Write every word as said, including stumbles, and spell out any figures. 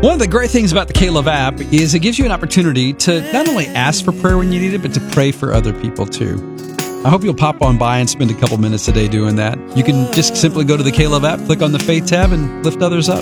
One of the great things about the K-Love app is it gives you an opportunity to not only ask for prayer when you need it, but to pray for other people too. I hope you'll pop on by and spend a couple minutes a day doing that. You can just simply go to the K-Love app, click on the Faith tab, and lift others up.